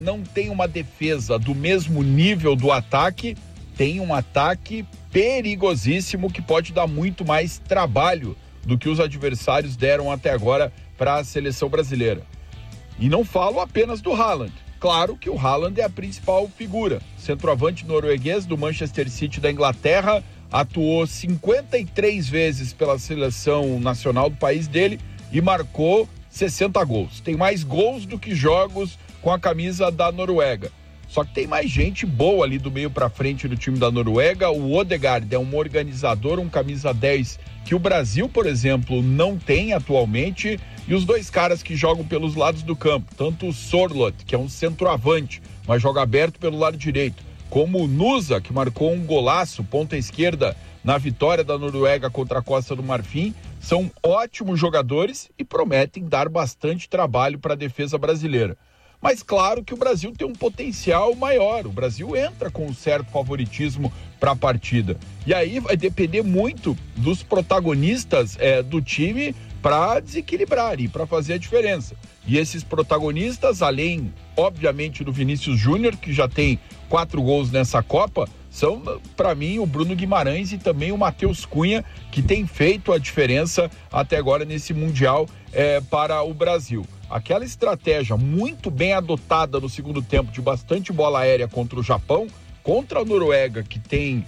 não tem uma defesa do mesmo nível do ataque, tem um ataque perigosíssimo que pode dar muito mais trabalho do que os adversários deram até agora para a seleção brasileira. E não falo apenas do Haaland. Claro que o Haaland é a principal figura. Centroavante norueguês do Manchester City da Inglaterra, atuou 53 vezes pela seleção nacional do país dele e marcou 60 gols. Tem mais gols do que jogos com a camisa da Noruega. Só que tem mais gente boa ali do meio para frente do time da Noruega. O Odegaard é um organizador, um camisa 10 que o Brasil, por exemplo, não tem atualmente. E os dois caras que jogam pelos lados do campo, tanto o Sorloth, que é um centroavante, mas joga aberto pelo lado direito, como o Nusa, que marcou um golaço, ponta esquerda, na vitória da Noruega contra a Costa do Marfim, são ótimos jogadores e prometem dar bastante trabalho para a defesa brasileira. Mas claro que o Brasil tem um potencial maior, o Brasil entra com um certo favoritismo para a partida. E aí vai depender muito dos protagonistas do time para desequilibrar e para fazer a diferença. E esses protagonistas, além, obviamente, do Vinícius Júnior, que já tem 4 gols nessa Copa, são, para mim, o Bruno Guimarães e também o Matheus Cunha, que tem feito a diferença até agora nesse Mundial para o Brasil. Aquela estratégia muito bem adotada no segundo tempo, de bastante bola aérea contra o Japão, contra a Noruega, que tem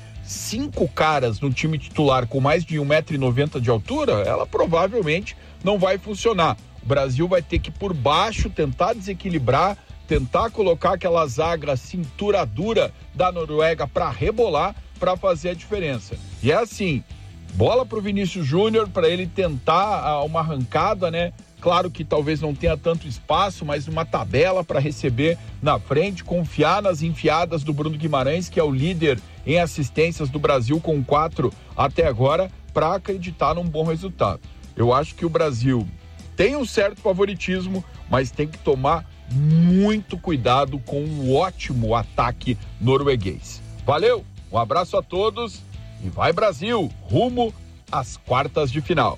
5 caras no time titular com mais de 1,90 m de altura, ela provavelmente não vai funcionar. O Brasil vai ter que, por baixo, tentar desequilibrar, tentar colocar aquela zaga cintura dura da Noruega para rebolar, para fazer a diferença. E é assim, bola para o Vinícius Júnior, para ele tentar uma arrancada, né? Claro que talvez não tenha tanto espaço, mas uma tabela para receber na frente, confiar nas enfiadas do Bruno Guimarães, que é o líder em assistências do Brasil com 4 até agora, para acreditar num bom resultado. Eu acho que o Brasil tem um certo favoritismo, mas tem que tomar muito cuidado com o ótimo ataque norueguês. Valeu, um abraço a todos e vai Brasil, rumo às quartas de final.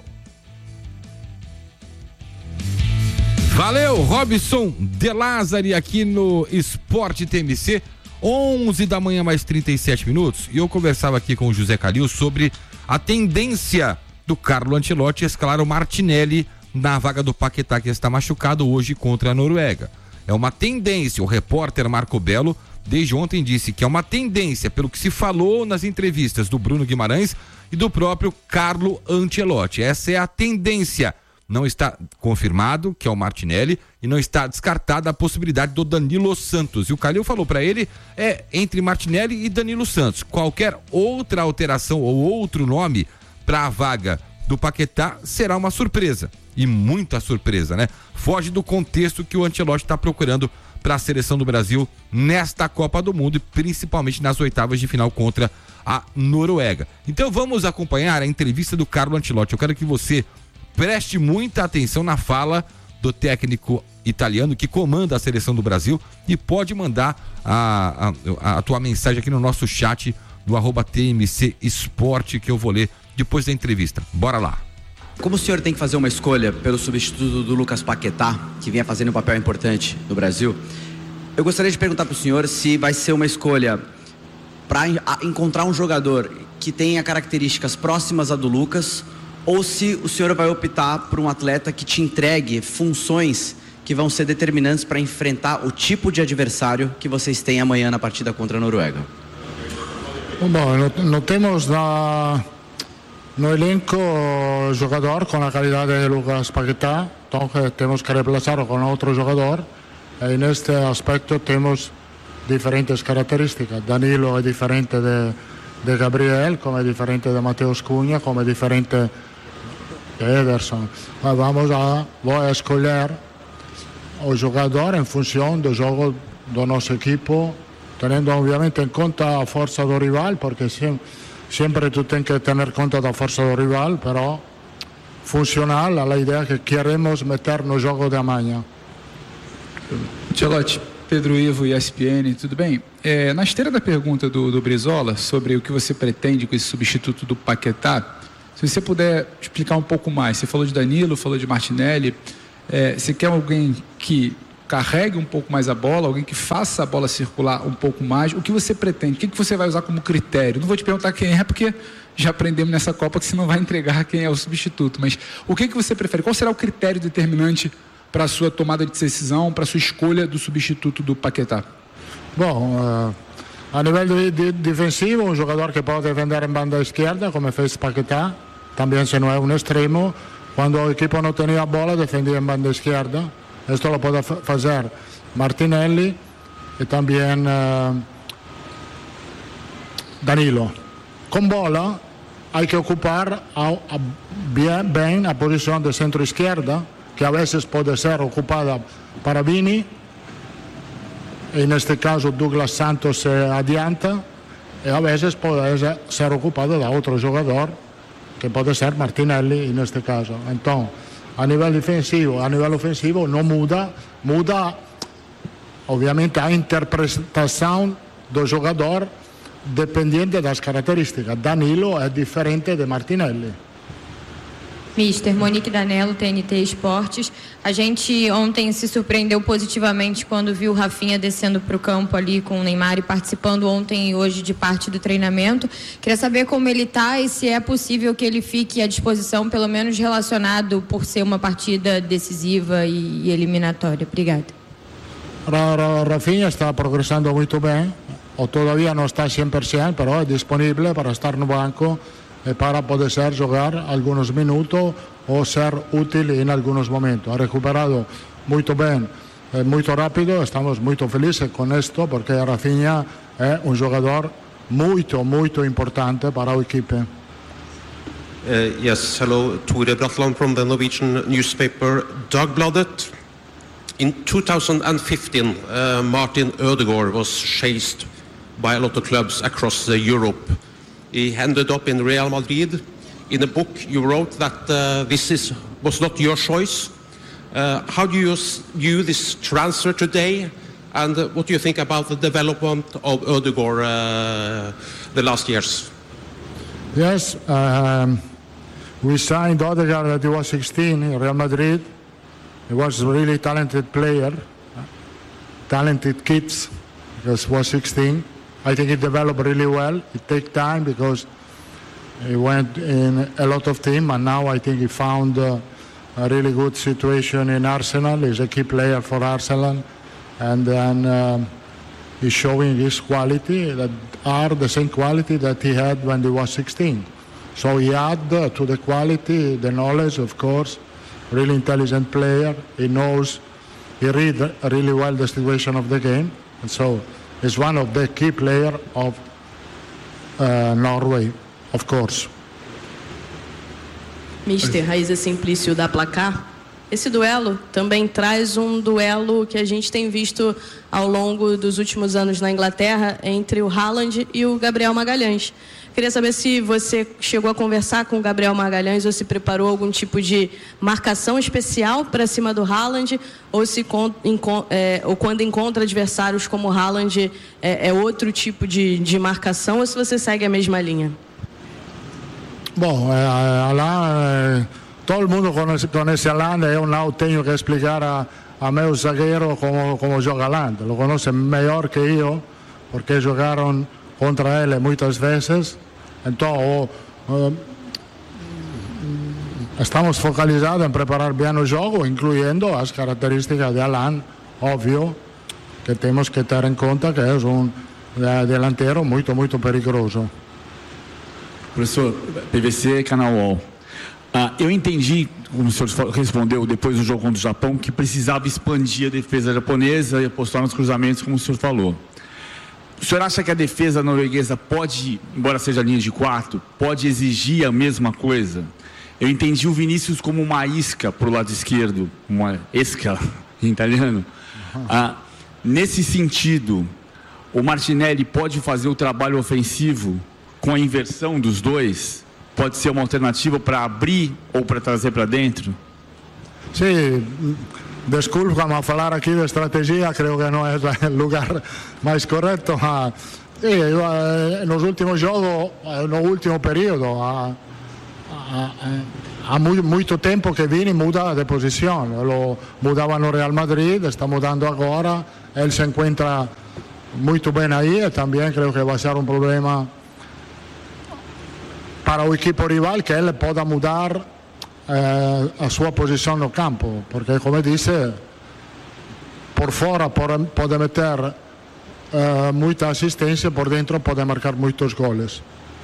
Valeu, Robson De Lázari aqui no Esporte TMC, 11 da manhã mais 37 minutos, e eu conversava aqui com o José Calil sobre a tendência do Carlo Ancelotti escalar o Martinelli na vaga do Paquetá, que está machucado hoje contra a Noruega. É uma tendência, o repórter Marco Belo desde ontem disse que é uma tendência pelo que se falou nas entrevistas do Bruno Guimarães e do próprio Carlo Ancelotti. Essa é a tendência. Não está confirmado que é o Martinelli e não está descartada a possibilidade do Danilo Santos. E o Calil falou para ele, entre Martinelli e Danilo Santos. Qualquer outra alteração ou outro nome para a vaga do Paquetá será uma surpresa. E muita surpresa, né? Foge do contexto que o Ancelotti está procurando para a seleção do Brasil nesta Copa do Mundo e principalmente nas oitavas de final contra a Noruega. Então vamos acompanhar a entrevista do Carlo Ancelotti. Eu quero que você preste muita atenção na fala do técnico italiano que comanda a seleção do Brasil e pode mandar a tua mensagem aqui no nosso chat do @TMC Esporte, que eu vou ler depois da entrevista. Bora lá. Como o senhor tem que fazer uma escolha pelo substituto do Lucas Paquetá, que vinha fazendo um papel importante no Brasil, eu gostaria de perguntar para o senhor se vai ser uma escolha para encontrar um jogador que tenha características próximas à do Lucas, ou se o senhor vai optar por um atleta que te entregue funções que vão ser determinantes para enfrentar o tipo de adversário que vocês têm amanhã na partida contra a Noruega. Bom, não temos no elenco jogador com a qualidade de Lucas Paquetá, então temos que reemplazarlo com outro jogador. E neste aspecto temos diferentes características. Danilo é diferente de Gabriel, como é diferente de Matheus Cunha, como é diferente Ederson. Vou a escolher o jogador em função do jogo do nosso equipo, tendo obviamente em conta a força do rival, porque sempre tu tens que ter conta da força do rival, però funcional a ideia que queremos meter no jogo de amanhã. Ancelotti, Pedro Ivo, ESPN, tudo bem? Na esteira da pergunta do Brizola sobre o que você pretende com esse substituto do Paquetá, se você puder explicar um pouco mais. Você falou de Danilo, falou de Martinelli. Você quer alguém que carregue um pouco mais a bola, alguém que faça a bola circular um pouco mais? O que você pretende? O que você vai usar como critério? Não vou te perguntar quem é, porque já aprendemos nessa Copa que você não vai entregar quem é o substituto, mas o que você prefere? Qual será o critério determinante para a sua tomada de decisão, para a sua escolha do substituto do Paquetá? Bom, a nível defensivo, um jogador que pode defender em banda esquerda, como fez Paquetá, também se não é um extremo, quando o equipo não tinha a bola, defendia em banda esquerda. Esto lo puede fazer Martinelli e também Danilo. Com bola, há que ocupar bem a posição de centro-esquerda, que a vezes pode ser ocupada para Vini, e neste caso Douglas Santos se adianta, e a vezes pode ser ocupado de outro jogador, que pode ser Martinelli neste caso. Então, a nível defensivo, a nível ofensivo não muda, obviamente, a interpretação do jogador dependente das características. Danilo é diferente de Martinelli. Mister, Monique Danello, TNT Esportes. A gente ontem se surpreendeu positivamente quando viu o Rafinha descendo para o campo ali com o Neymar e participando ontem e hoje de parte do treinamento. Queria saber como ele está e se é possível que ele fique à disposição, pelo menos relacionado por ser uma partida decisiva e eliminatória. Obrigada. Rafinha está progressando muito bem, ou todavía não está 100%, mas é disponível para estar no banco para poder jogar alguns minutos ou ser útil em alguns momentos. Ha recuperado muito bem, muito rápido. Estamos muito felizes com isto, porque Rafinha é jogador muito importante para a equipe. Yes, hello, Tore Bratland from the Norwegian newspaper Dagbladet. In 2015, Martin Ødegaard was chased by a lot of clubs across Europe. He ended up in Real Madrid. In a book you wrote that this was not your choice. How do you view this transfer today, and what do you think about the development of Ødegaard the last years? Yes, we signed Ødegaard that he was 16 in Real Madrid. He was a really talented player, talented kids, because he was 16. I think he developed really well. It takes time because he went in a lot of teams, and now I think he found a really good situation in Arsenal. He's a key player for Arsenal, and then he's showing his quality that are the same quality that he had when he was 16. So he add to the quality, the knowledge, of course. Really intelligent player. He knows, he reads really well the situation of the game, and so is one of the key players of Norway, of course. Mister Raíza Simplício da Placar. Esse duelo também traz um duelo que a gente tem visto ao longo dos últimos anos na Inglaterra entre o Haaland e o Gabriel Magalhães. Queria saber se você chegou a conversar com o Gabriel Magalhães ou se preparou algum tipo de marcação especial para cima do Haaland, ou se ou quando encontra adversários como o Haaland é outro tipo de marcação, ou se você segue a mesma linha? Bom, lá todo mundo conhece Haaland. Eu não tenho que explicar a meu zagueiro como joga Haaland. Lo conhece melhor que eu, porque jogaram contra ele muitas vezes. Então, estamos focalizados em preparar bem o jogo, incluindo as características de Haaland. Óbvio que temos que ter em conta que é delantero muito perigoso. Professor, PVC, Canal UOL. Eu entendi, como o senhor respondeu depois do jogo contra o Japão, que precisava expandir a defesa japonesa e apostar nos cruzamentos, como o senhor falou. O senhor acha que a defesa norueguesa pode, embora seja linha de 4, pode exigir a mesma coisa? Eu entendi o Vinícius como uma isca para o lado esquerdo, uma esca em italiano. Nesse sentido, o Martinelli pode fazer o trabalho ofensivo com a inversão dos dois? Pode ser uma alternativa para abrir ou para trazer para dentro? Sim. Desculpe, vamos falar aqui de estratégia, creio que não é o lugar mais correto. Nos últimos jogos, no último período, há muito tempo que Vini muda de posição. Lo mudava no Real Madrid, está mudando agora. Ele se encontra muito bem aí e também creio que vai ser um problema para o equipo rival, que ele pode mudar a sua posição no campo, porque, como disse, por fora pode meter muita assistência, por dentro pode marcar muitos goles.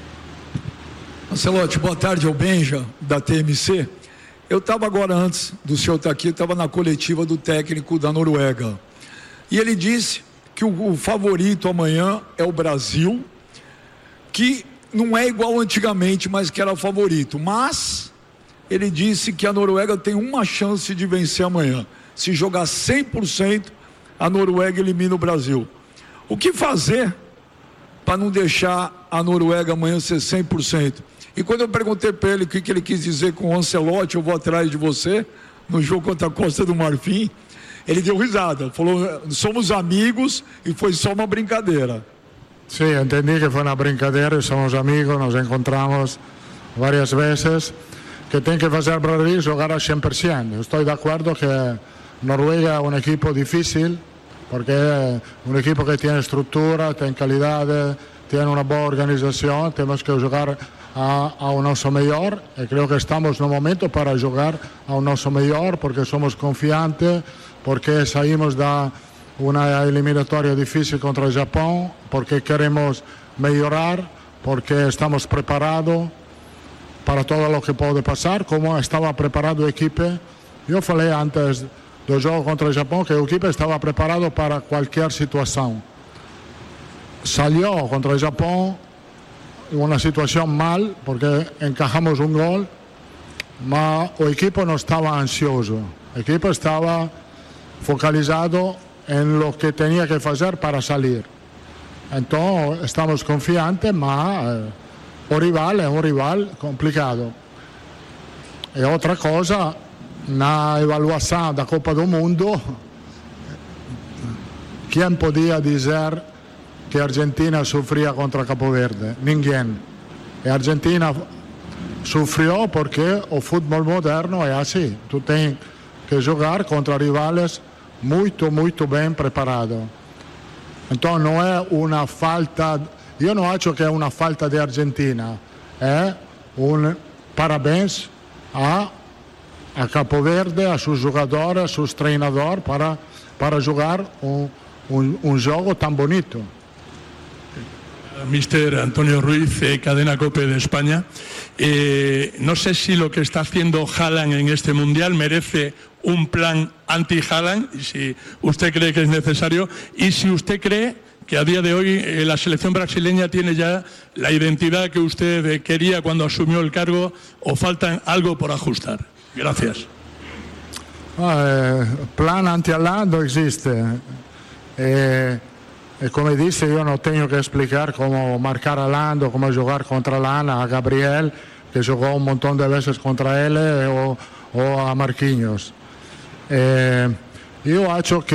Ancelotti, boa tarde, é o Benja, da TMC. Eu estava agora, antes do senhor estar aqui, estava na coletiva do técnico da Noruega. E ele disse que o favorito amanhã é o Brasil, que não é igual antigamente, mas que era favorito. Mas ele disse que a Noruega tem uma chance de vencer amanhã. Se jogar 100%, a Noruega elimina o Brasil. O que fazer para não deixar a Noruega amanhã ser 100%? E quando eu perguntei para ele o que ele quis dizer com o Ancelotti, eu vou atrás de você, no jogo contra a Costa do Marfim, ele deu risada, falou, somos amigos e foi só uma brincadeira. Sim, entendi que foi uma brincadeira, somos amigos, nos encontramos várias vezes, que tem que fazer para Brasil jogar a 100%. Estou de acordo que Noruega é um equipo difícil, porque é um equipo que tem estrutura, tem qualidade, tem uma boa organização, temos que jogar ao nosso melhor e creio que estamos no momento para jogar ao nosso melhor, porque somos confiantes, porque saímos da uma eliminatória difícil contra o Japão, porque queremos melhorar, porque estamos preparados para todo o que pode passar, como estava preparado a equipe. Eu falei antes do jogo contra o Japão que a equipe estava preparada para qualquer situação. Salió contra o Japão uma situação mal, porque encajamos um gol, mas o equipo não estava ansioso. O equipo estava focalizado em lo que tinha que fazer para sair. Então, estamos confiantes, mas o rival é um rival complicado. E outra coisa, na avaliação da Copa do Mundo, quem podia dizer que a Argentina sofria contra Cabo Verde? Ninguém. E a Argentina sofreu porque o futebol moderno é assim. Tu tens que jogar contra rivais muito, muito bem preparados. Então não é uma falta, eu não acho que é uma falta de Argentina, é um parabéns a Cabo Verde, a seus jogadores, a seus treinadores para jogar um jogo tão bonito. Mister Antonio Ruiz, Cadena COPE de España. No sé si lo que está haciendo Haaland en este Mundial merece un plan anti-Haaland, y si usted cree que es necesario, y si usted cree que a día de hoy la selección brasileña tiene ya la identidad que usted quería cuando asumió el cargo, o falta algo por ajustar. Gracias. Plan anti-Haaland não existe. E come disse, io non tenho que explicar como marcar a Haaland, como jogar contra Haaland, a Gabriel, que jogou um montão de vezes contra ele, ou a Marquinhos. Eu acho que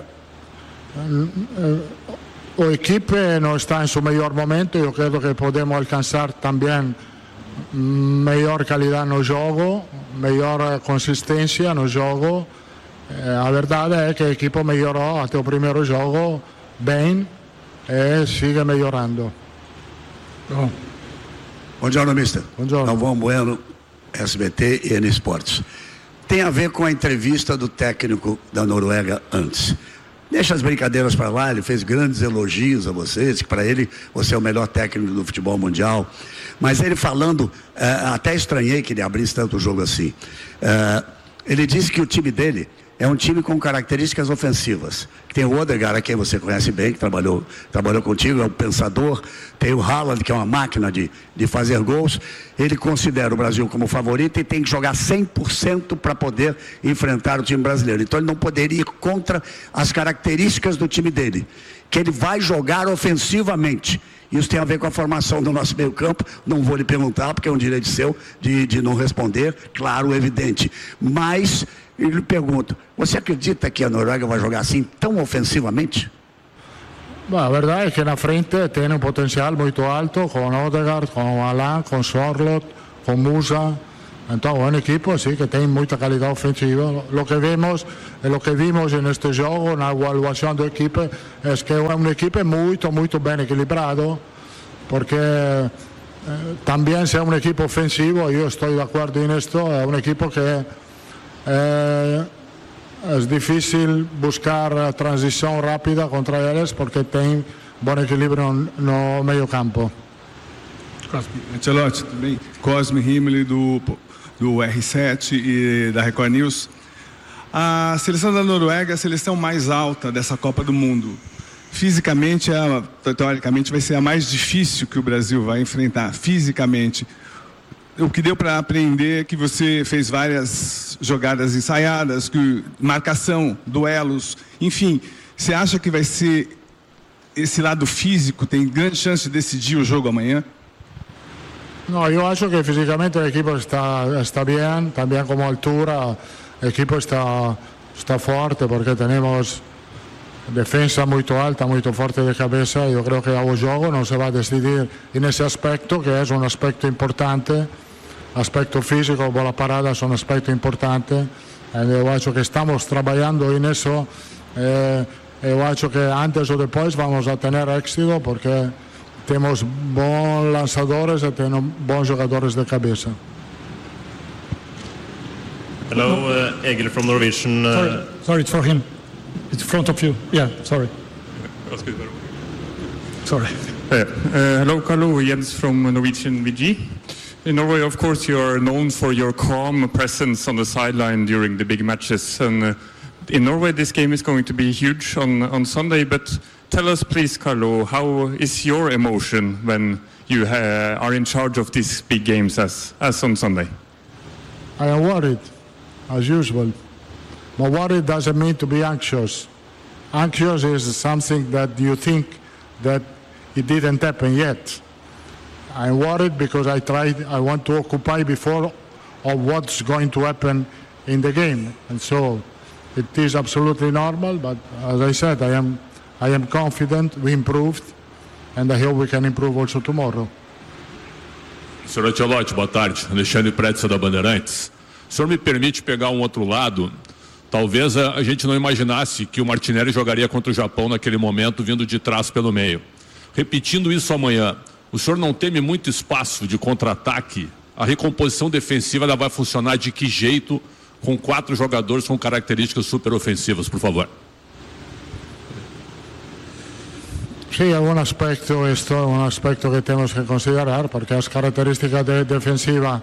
a equipe não está em seu melhor momento. Eu creio que podemos alcançar também melhor qualidade no jogo, melhor consistência no jogo. A verdade é que a equipe melhorou até o primeiro jogo bem e sigue melhorando. Buongiorno, mister. Buongiorno. Galvão Bueno, SBT e N Esportes. Tem a ver com a entrevista do técnico da Noruega antes. Deixa as brincadeiras para lá, ele fez grandes elogios a vocês, que para ele você é o melhor técnico do futebol mundial. Mas ele falando, até estranhei que ele abrisse tanto o jogo assim. Ele disse que o time dele é um time com características ofensivas. Tem o Odegaard, a quem você conhece bem, que trabalhou contigo, é um pensador. Tem o Haaland, que é uma máquina de fazer gols. Ele considera o Brasil como favorito e tem que jogar 100% para poder enfrentar o time brasileiro. Então ele não poderia ir contra as características do time dele, que ele vai jogar ofensivamente. Isso tem a ver com a formação do nosso meio campo. Não vou lhe perguntar, porque é um direito seu de não responder, claro, evidente. Mas eu lhe pergunto, você acredita que a Noruega vai jogar assim tão ofensivamente? Bom, a verdade é que na frente tem potencial muito alto, com Odegaard, com Haaland, com Sorloth, com Musa. Então é um equipo sim, que tem muita qualidade ofensiva. O que vimos neste jogo, na avaliação da equipe, é que é uma equipe muito, muito bem equilibrado, porque também se é um equipo ofensivo, eu estou de acordo nisto, é um equipo que é difícil buscar a transição rápida contra eles, porque tem bom equilíbrio no meio campo. Ancelotti, tudo bem? Cosme Rimoli do R7 e da Record News. A seleção da Noruega é a seleção mais alta dessa Copa do Mundo. Fisicamente, teoricamente, vai ser a mais difícil que o Brasil vai enfrentar, fisicamente. O que deu para aprender é que você fez várias jogadas ensaiadas, marcação, duelos, enfim. Você acha que vai ser esse lado físico, tem grande chance de decidir o jogo amanhã? No, eu acho que fisicamente el equipo está bien, también como altura, el equipo está fuerte porque tenemos defensa muy alta, muy fuerte de cabeza. Yo creo que el juego no se va a decidir en ese aspecto, que es un aspecto importante. Aspecto físico, bola parada es un aspecto importante. Yo acho que estamos trabajando en eso. Yo acho que antes o después vamos a tener éxito porque temos bons lançadores e temos bons jogadores de cabeça. Hello, Egil from Norwegian. Sorry, it's for him. It's in front of you. Yeah, sorry. Sorry. Hello, Carlo. Jens from Norwegian VG. In Norway, of course, you are known for your calm presence on the sideline during the big matches. And in Norway, this game is going to be huge on Sunday, but tell us, please, Carlo, how is your emotion when you are in charge of these big games as on Sunday? I am worried, as usual. But worried doesn't mean to be anxious. Anxious is something that you think that it didn't happen yet. I'm worried because I want to occupy before of what's going to happen in the game. And so it is absolutely normal, but as I said, I am confident we improved, and I hope we can improve also tomorrow. Senhor Ancelotti, boa tarde. Alexandre Pretzel da Bandeirantes. O senhor me permite pegar um outro lado? Talvez a gente não imaginasse que o Martinelli jogaria contra o Japão naquele momento, vindo de trás pelo meio. Repetindo isso amanhã, o senhor não teme muito espaço de contra-ataque? A recomposição defensiva ela vai funcionar de que jeito com 4 jogadores com características super ofensivas, por favor? Sí, es un aspecto que tenemos que considerar, porque las características defensivas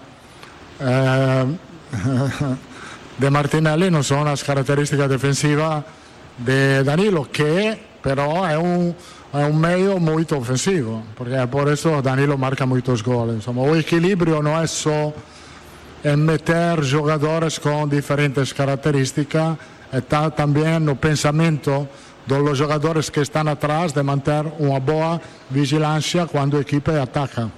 de Martinelli no son las características defensivas de Danilo, que pero es un medio muy ofensivo, porque por eso Danilo marca muchos goles. O equilibrio no es solo en meter jugadores con diferentes características, está también el pensamiento de los jugadores que están atrás de mantener una buena vigilancia cuando el equipo ataca.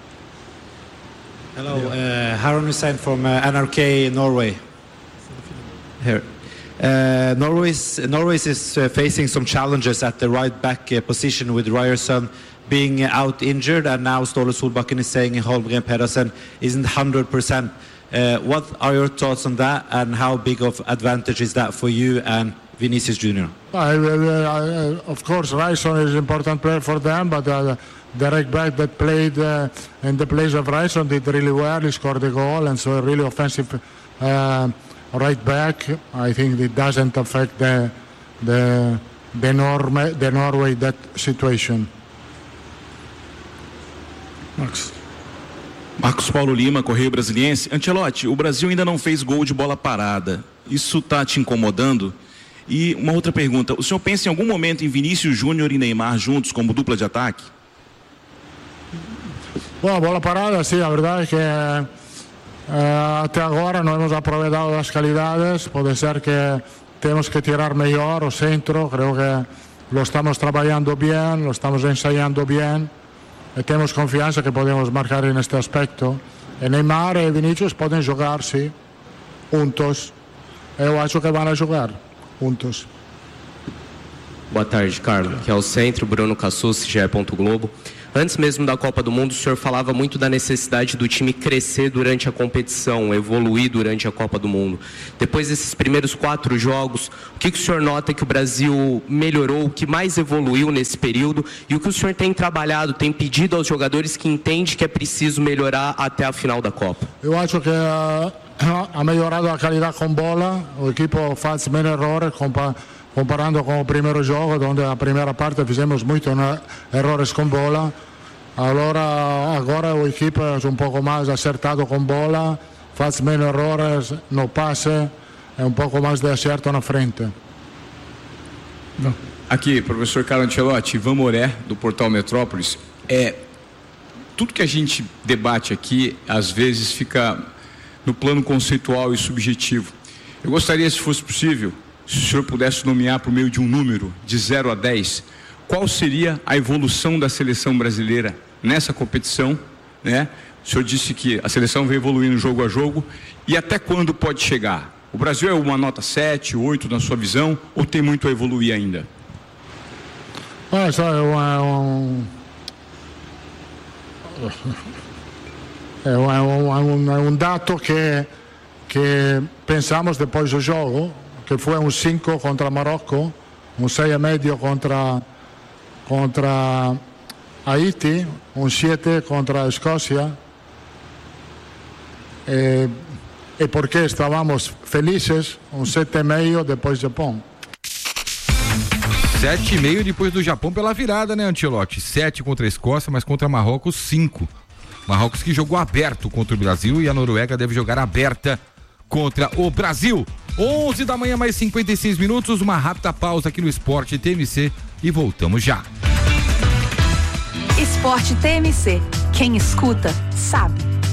Hello, Harun Hussein from NRK Norway. Here. Norway is facing some challenges at the right back position with Ryerson being out injured, and now Ståle Solbakken is saying Holmgren Pedersen isn't 100%. What are your thoughts on that, and how big of advantage is that for you and Vinicius Junior? Of course, Ryerson is an important player for them, but the right back that played in the place of Ryerson did really well. He scored a goal, and so a really offensive right back. I think it doesn't affect the Norway that situation. Marcos Paulo Lima, Correio Brasiliense. Ancelotti, o Brasil ainda não fez gol de bola parada. Isso está te incomodando? E uma outra pergunta, o senhor pensa em algum momento em Vinícius Júnior e Neymar juntos como dupla de ataque? Bueno, bola parada, sí, la verdad es que hasta ahora no hemos aprovechado las calidades. Puede ser que tenemos que tirar mejor o centro. Creo que lo estamos trabajando bien, lo estamos ensayando bien. Tenemos confianza que podemos marcar en este aspecto. Neymar e Vinicius pueden jugar, sí, juntos. Eu acho que van a jugar juntos. Boa tarde, Carlos. Aqui é o Centro, Bruno Cassus, GE. Globo. Antes mesmo da Copa do Mundo, o senhor falava muito da necessidade do time crescer durante a competição, evoluir durante a Copa do Mundo. Depois desses primeiros 4 jogos, o que o senhor nota que o Brasil melhorou, o que mais evoluiu nesse período e o que o senhor tem trabalhado, tem pedido aos jogadores que entende que é preciso melhorar até a final da Copa? Eu acho que ha melhorado a qualidade com bola, o equipo faz menos errores comparando com o primeiro jogo, onde a primeira parte fizemos muitos erros com bola. Agora o equipo é um pouco mais acertado com bola, faz menos erros no passe, é um pouco mais de acerto na frente. Aqui, professor Carlo Ancelotti, Ivan Moré, do Portal Metrópolis. Tudo que a gente debate aqui, às vezes, fica no plano conceitual e subjetivo. Eu gostaria, se fosse possível, se o senhor pudesse nomear por meio de um número, de 0 a 10, qual seria a evolução da seleção brasileira nessa competição, né? O senhor disse que a seleção vem evoluindo jogo a jogo, e até quando pode chegar? O Brasil é uma nota 7, 8 na sua visão, ou tem muito a evoluir ainda? É um dado que pensamos depois do jogo, que foi um 5 contra Marrocos, um 6,5 contra Haiti, um 7 contra a Escócia, e porque estávamos felizes, um 7,5 depois do Japão. 7,5 depois do Japão pela virada, né, Ancelotti? 7 contra a Escócia, mas contra Marrocos 5. Marrocos que jogou aberto contra o Brasil, e a Noruega deve jogar aberta contra o Brasil. 11 da manhã, mais 56 minutos, uma rápida pausa aqui no Esporte TMC e voltamos já. Esporte TMC. Quem escuta, sabe.